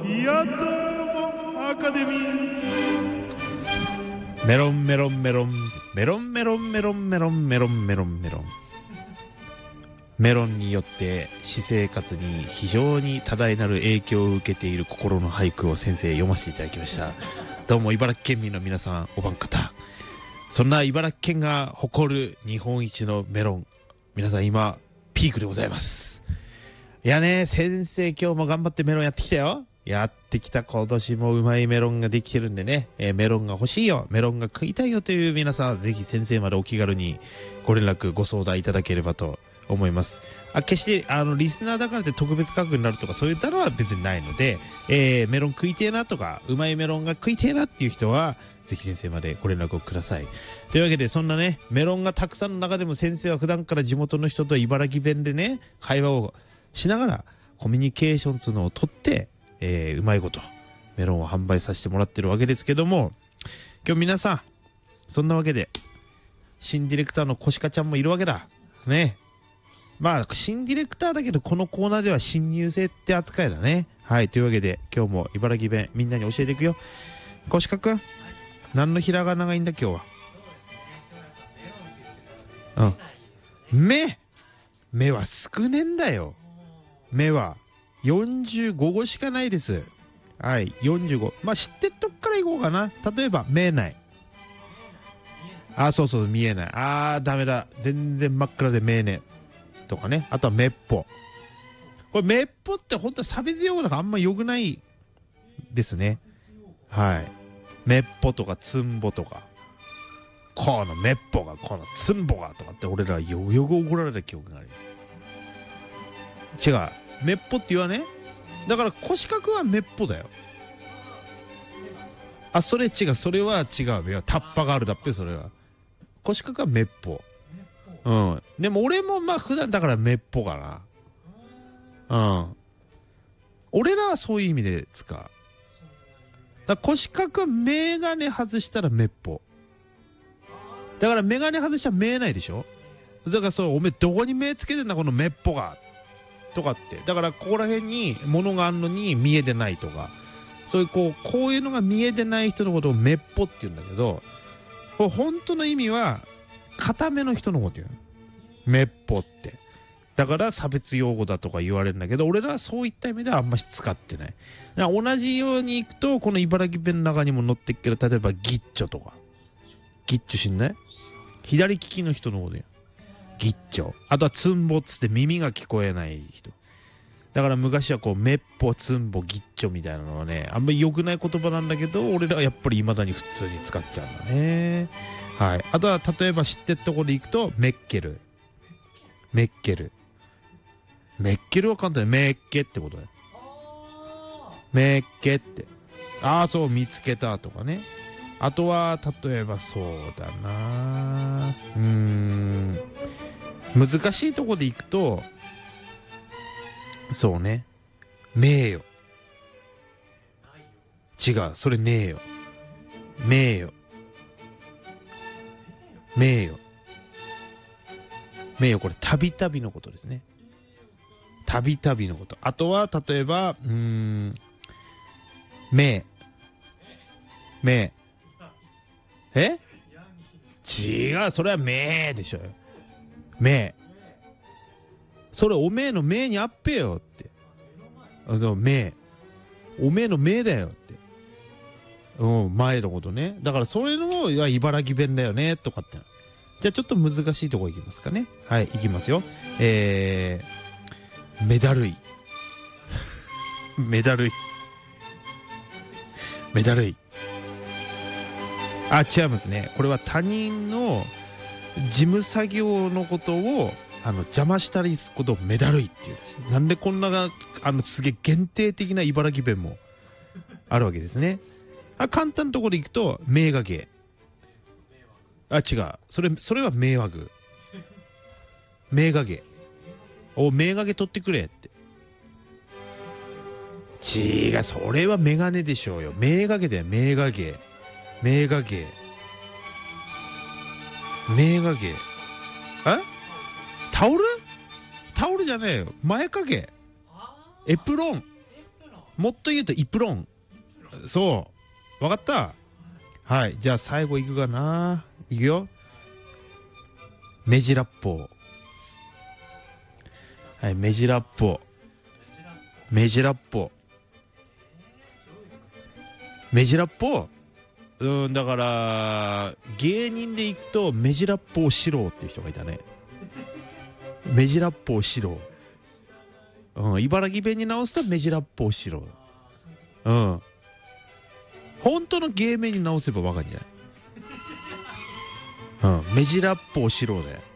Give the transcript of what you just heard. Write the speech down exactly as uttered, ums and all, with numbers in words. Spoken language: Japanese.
やっともアカデミー。メロンメロンメロンメロンメロンメロンメロンメロンメロンメロンメロンによって私生活に非常に多大なる影響を受けている心の俳句を先生読ませていただきました。どうも茨城県民の皆さん、お晩方。そんな茨城県が誇る日本一のメロン、皆さん今ピークでございます。いやね、先生今日も頑張ってメロンやってきたよ。やってきた。今年もうまいメロンができてるんでね、えー、メロンが欲しいよ、メロンが食いたいよという皆さんはぜひ先生までお気軽にご連絡ご相談いただければと思います。あ、決してあのリスナーだからって特別価格になるとかそういったのは別にないので、えー、メロン食いてえなとかうまいメロンが食いてえなっていう人はぜひ先生までご連絡をください。というわけで、そんなねメロンがたくさんの中でも先生は普段から地元の人と茨城弁でね会話をしながらコミュニケーションっていうのをとって、えー、うまいことメロンを販売させてもらってるわけですけども、今日皆さんそんなわけで新ディレクターのコシカちゃんもいるわけだね。まあ新ディレクターだけどこのコーナーでは新入生って扱いだね。はい、というわけで今日も茨城弁みんなに教えていくよ。コシカくん、何のひらがながいいんだ今日は。うん、目目は少ねえんだよ。目はよんじゅうごごしかないです。はい、よんじゅうご。まあ知ってっとこからいこうかな。例えば見えない。あ、そうそう、見えない。あーダメだ、全然真っ暗で見えねえとかね。あとはめっぽ。これめっぽって本当は差別用語なんかあんま良くないですね。はい、めっぽとかつんぼとか、このめっぽがこのつんぼがとかって俺らよくよく怒られた記憶があります。違う、めっぽって言わね。だから腰掛はめっぽだよ。あ、それ違う、それは違うよ。タッパがあるだっぺ、それは。腰掛はめっぽ。うん。でも俺もまあ普段だからめっぽかな。うん。俺らはそういう意味で使う。だから腰掛はメガネ外したらめっぽ。だからメガネ外したら見えないでしょ。だからそう、おめえどこに目つけてんだこのめっぽが。とかって。だからここら辺に物があるのに見えてないとか。そういうこう、こういうのが見えてない人のことをめっぽって言うんだけど、これ本当の意味は、片目の人のこと言う。めっぽって。だから差別用語だとか言われるんだけど、俺らはそういった意味ではあんまし使ってない。だから同じようにいくと、この茨城弁の中にも載ってっけど、例えばギッチョとか。ギッチョ知んない？左利きの人のことや。ギッチョ。あとはツンボっつって耳が聞こえない人。だから昔はこう、めっぽ、ツンボ、ギッチョみたいなのはね、あんまり良くない言葉なんだけど、俺らはやっぱり未だに普通に使っちゃうんだね。はい。あとは例えば知ってるところで行くと、メッケル。メッケル。メッケルは簡単にメッケってことだよ。メッケって。ああ、そう、見つけたとかね。あとは例えばそうだな、うーん、難しいとこでいくとそうね、名誉。違う、それねえよ。名誉名誉名誉、これたびたびのことですね。たびたびのこと。あとは例えばうーん、名名え？違う、それはめーでしょよ。めー。それおめえのめーにあっぺよって。あのめー。おめえのめーだよって。うん、前のことね。だからそれのいや茨城弁だよねとかって。じゃあちょっと難しいとこいきますかね。はい、いきますよ。えー、メダルイ。メダルイ。メダルイ。あ、違いますね。これは他人の事務作業のことをあの邪魔したりすることをメダルイっていう。なんでこんながあのすげえ限定的な茨城弁もあるわけですね。あ、簡単なところでいくと名画芸。あ、違う。それそれは迷惑。名画芸。お、名画芸取ってくれって。違う、それはメガネでしょうよ。名画芸だよ、名画芸。名画芸。名画芸。え？タオル？タオルじゃねえよ。前掛け。エプロン。 もっと言うとイプロン。そうわかった。はい、じゃあ最後いくかな。いくよ。メジラッポー。はい、メジラッポー。メジラッポー。メジラッポー。うんだから芸人でいくとメジラッポー四郎っていう人がいたね。メジラッポー四郎。うん、茨城弁に直すとメジラッポー四郎。うん。本当の芸名に直せばわかるんじゃない。うん、メジラッポー四郎だよ。